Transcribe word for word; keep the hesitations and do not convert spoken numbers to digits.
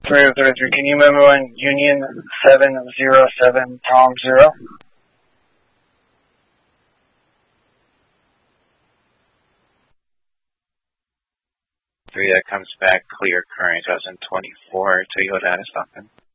three oh three, can you memo in Union seven zero seven, Tom zero? Three, that comes back clear current two thousand twenty-four Toyota Stockton.